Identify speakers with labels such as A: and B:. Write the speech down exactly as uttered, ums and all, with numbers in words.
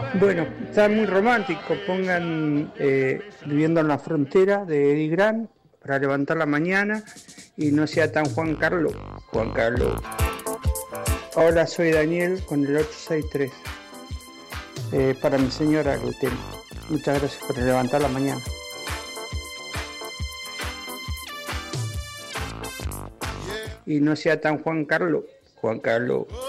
A: Bueno, está muy romántico. Pongan eh, Viviendo en la Frontera de Eddie Grant para levantar la mañana y no sea tan Juan Carlos. Juan Carlos. Hola, soy Daniel con el ocho seis tres. Eh, para mi señora el tema. Muchas gracias por levantar la mañana. Y no sea tan Juan Carlos. Juan Carlos.